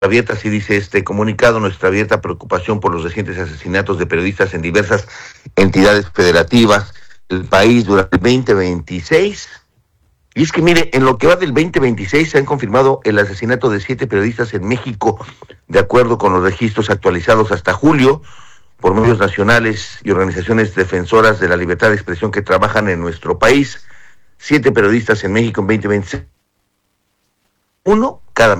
abierta, así dice este comunicado, nuestra abierta preocupación por los recientes asesinatos de periodistas en diversas entidades federativas del país durante el 2026. Y es que mire, en lo que va del 2026 se han confirmado el asesinato de 7 periodistas en México, de acuerdo con los registros actualizados hasta julio por medios nacionales y organizaciones defensoras de la libertad de expresión que trabajan en nuestro país. 7 periodistas en México en 2026. Uno cada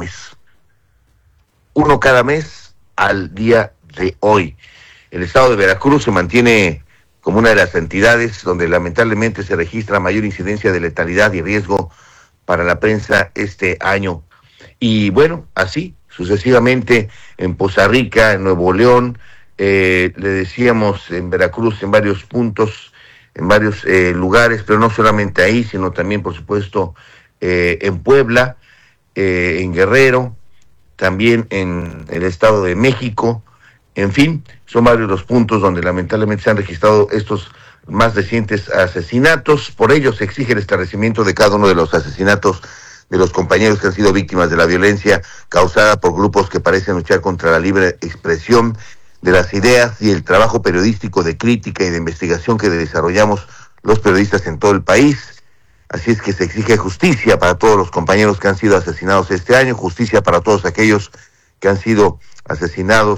mes al día de hoy. El estado de Veracruz se mantiene como una de las entidades donde lamentablemente se registra mayor incidencia de letalidad y riesgo para la prensa este año. Y bueno, así sucesivamente en Poza Rica, en Nuevo León, le decíamos en Veracruz, en varios puntos, en varios lugares, pero no solamente ahí, sino también, por supuesto, en Puebla, en Guerrero, también en el Estado de México. En fin, son varios los puntos donde lamentablemente se han registrado estos más recientes asesinatos. Por ello se exige el esclarecimiento de cada uno de los asesinatos de los compañeros que han sido víctimas de la violencia causada por grupos que parecen luchar contra la libre expresión de las ideas y el trabajo periodístico de crítica y de investigación que desarrollamos los periodistas en todo el país. Así es que se exige justicia para todos los compañeros que han sido asesinados este año, justicia para todos aquellos que han sido asesinados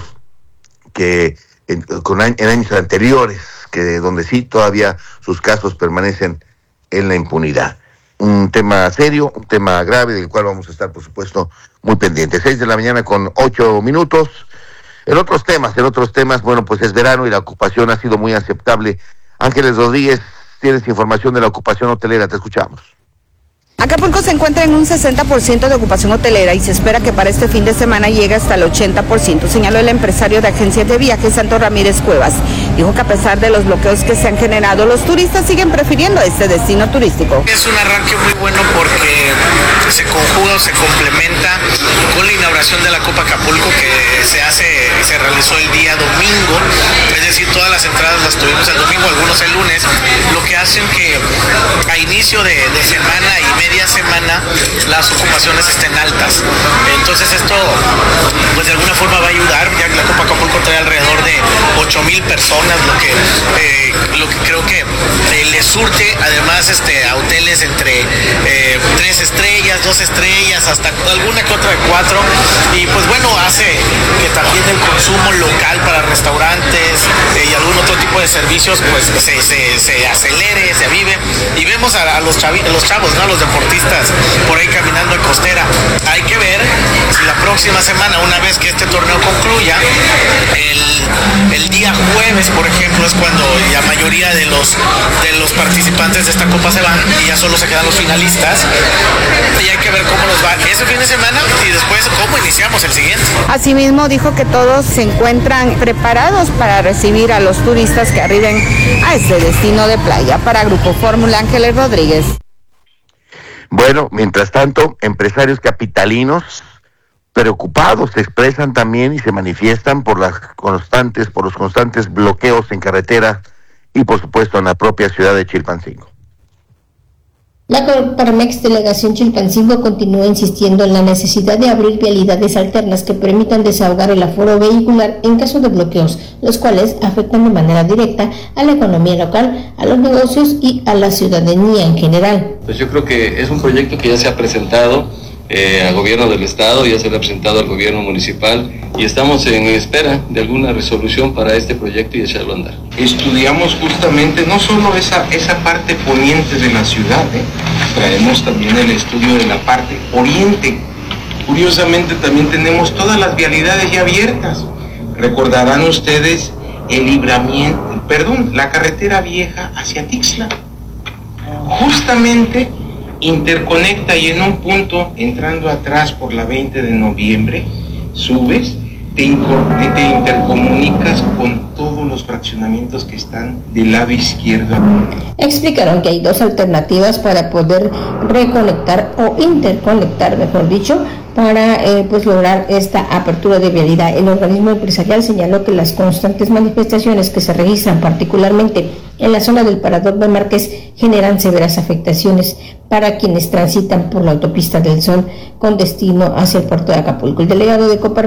en años anteriores, que donde sí todavía sus casos permanecen en la impunidad. Un tema serio, un tema grave del cual vamos a estar, por supuesto, muy pendientes. 6 de la mañana con 8 minutos. En otros temas, bueno, pues es verano y la ocupación ha sido muy aceptable. Ángeles Rodríguez, tienes información de la ocupación hotelera, te escuchamos. Acapulco se encuentra en un 60% de ocupación hotelera y se espera que para este fin de semana llegue hasta el 80%, señaló el empresario de agencias de viajes Santo Ramírez Cuevas. Dijo que a pesar de los bloqueos que se han generado, los turistas siguen prefiriendo este destino turístico. Es un arranque muy bueno porque se conjuga o se complementa con la inauguración de la Copa Acapulco que se realizó el día domingo, es decir, todas las entradas las tuvimos el domingo, algunos el lunes, lo que hacen que a inicio de semana y media semana las ocupaciones estén altas. Entonces esto pues de alguna forma va a ayudar, ya que la Copa Acapulco trae alrededor de 8,000 personas, lo que creo que le surte además a hoteles entre 3 estrellas, 2 estrellas, hasta alguna que otra de 4, y pues bueno, hace que también el consumo local para restaurantes y algún otro tipo de servicios pues se acelere, se avive, y vemos a los chavos, ¿no? Los deportistas por ahí caminando en costera. Hay que ver si la próxima semana, una vez que este torneo concluya, el día jueves, por ejemplo, es cuando la mayoría de los participantes de esta copa se van y ya solo se quedan los finalistas, y hay que ver cómo nos va ese fin de semana y después cómo iniciamos el siguiente. Asimismo dijo que todos se encuentran preparados para recibir a los turistas que arriben a este destino de playa. Para Grupo Fórmula, Ángeles Rodríguez. Bueno, mientras tanto, empresarios capitalinos preocupados se expresan también y se manifiestan por los constantes bloqueos en carretera y por supuesto en la propia ciudad de Chilpancingo. La Coparmex Delegación Chilpancingo continúa insistiendo en la necesidad de abrir vialidades alternas que permitan desahogar el aforo vehicular en caso de bloqueos, los cuales afectan de manera directa a la economía local, a los negocios y a la ciudadanía en general. Pues yo creo que es un proyecto que ya se ha presentado al gobierno del estado, ya se le ha presentado al gobierno municipal y estamos en espera de alguna resolución para este proyecto y echarlo a andar. Estudiamos justamente no solo esa parte poniente de la ciudad, traemos también el estudio de la parte oriente. Curiosamente también tenemos todas las vialidades ya abiertas. Recordarán ustedes la carretera vieja hacia Tixla. Justamente interconecta y en un punto, entrando atrás por la 20 de noviembre, subes, te intercomunicas con todos los fraccionamientos que están del lado izquierdo. Explicaron que hay 2 alternativas para poder reconectar o interconectar, mejor dicho, para pues lograr esta apertura de vialidad. El organismo empresarial señaló que las constantes manifestaciones que se registran particularmente en la zona del Parador de Márquez generan severas afectaciones para quienes transitan por la autopista del Sol con destino hacia el puerto de Acapulco. El delegado de Coparmex